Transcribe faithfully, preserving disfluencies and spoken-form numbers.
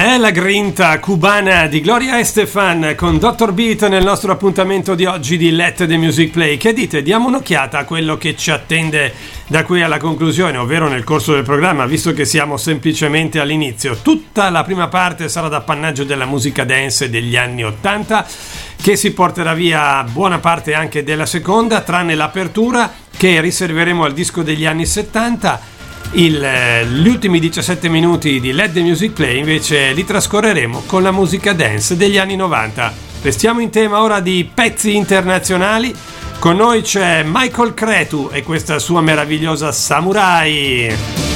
È la grinta cubana di Gloria Estefan con doctor Beat nel nostro appuntamento di oggi di Let the Music Play. Che dite? Diamo un'occhiata a quello che ci attende da qui alla conclusione, ovvero nel corso del programma, visto che siamo semplicemente all'inizio. Tutta la prima parte sarà d'appannaggio della musica dance degli anni ottanta, che si porterà via buona parte anche della seconda, tranne l'apertura che riserveremo al disco degli anni settanta. Il, gli ultimi diciassette minuti di Let the Music Play invece li trascorreremo con la musica dance degli anni novanta. Restiamo in tema ora di pezzi internazionali. Con noi c'è Michael Cretu e questa sua meravigliosa Samurai.